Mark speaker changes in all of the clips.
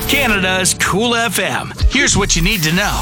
Speaker 1: Canada's Cool FM. Here's what you need to know.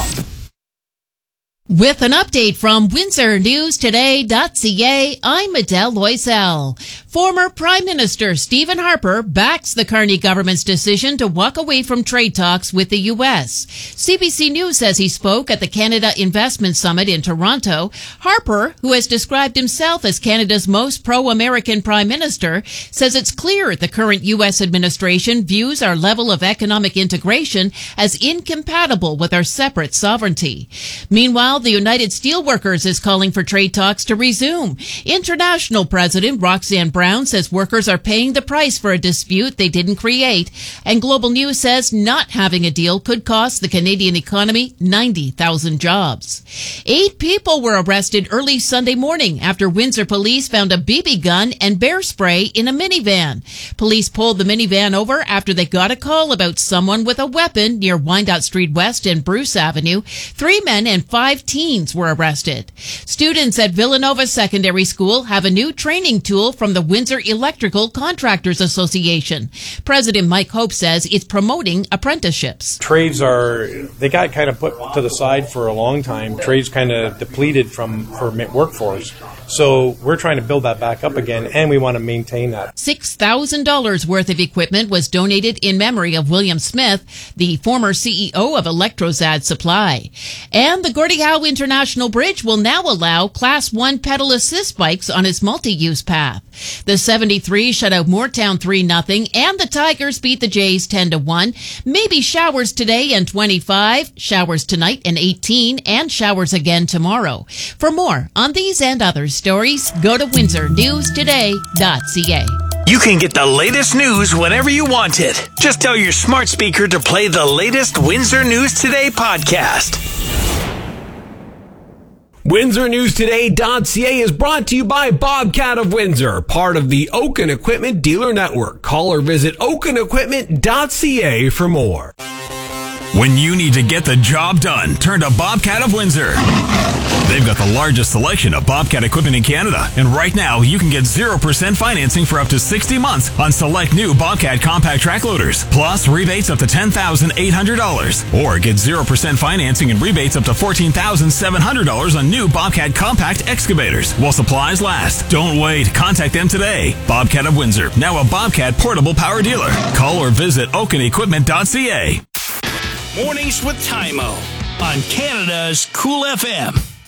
Speaker 2: With an update from WindsorNewsToday.ca, I'm Adele Loisel. Former Prime Minister Stephen Harper backs the Carney government's decision to walk away from trade talks with the U.S. CBC News says he spoke at the Canada Investment Summit in Toronto. Harper, who has described himself as Canada's most pro-American Prime Minister, says it's clear the current U.S. administration views our level of economic integration as incompatible with our separate sovereignty. Meanwhile, the United Steelworkers is calling for trade talks to resume. International President Roxanne Brown says workers are paying the price for a dispute they didn't create. And Global News says not having a deal could cost the Canadian economy 90,000 jobs. 8 people were arrested early Sunday morning after Windsor police found a BB gun and bear spray in a minivan. Police pulled the minivan over after they got a call about someone with a weapon near Wyandotte Street West and Bruce Avenue. 3 men and 5 teens were arrested. Students at Villanova Secondary School have a new training tool from the Windsor Electrical Contractors Association. President Mike Hope says it's promoting apprenticeships.
Speaker 3: Trades they got kind of put to the side for a long time. Trades kind of depleted for workforce. So we're trying to build that back up again, and we want to maintain that.
Speaker 2: $6,000 worth of equipment was donated in memory of William Smith, the former CEO of Electrozad Supply. And the Gordie Howe International Bridge will now allow Class 1 pedal assist bikes on its multi-use path. The 73 shut out Moortown 3-0, and the Tigers beat the Jays 10-1. Maybe showers today and 25, showers tonight and 18, and showers again tomorrow. For more on these and other stories, go to WindsorNewsToday.ca.
Speaker 1: You can get the latest news whenever you want it. Just tell your smart speaker to play the latest Windsor News Today podcast.
Speaker 4: WindsorNewsToday.ca is brought to you by Bobcat of Windsor, part of the Oaken Equipment Dealer Network. Call or visit OakenEquipment.ca for more.
Speaker 5: When you need to get the job done, turn to Bobcat of Windsor. They've got the largest selection of Bobcat equipment in Canada. And right now, you can get 0% financing for up to 60 months on select new Bobcat compact track loaders. Plus, rebates up to $10,800. Or get 0% financing and rebates up to $14,700 on new Bobcat compact excavators while supplies last. Don't wait. Contact them today. Bobcat of Windsor, now a Bobcat portable power dealer. Call or visit OakenEquipment.ca.
Speaker 1: Mornings with Tymo on Canada's Cool FM.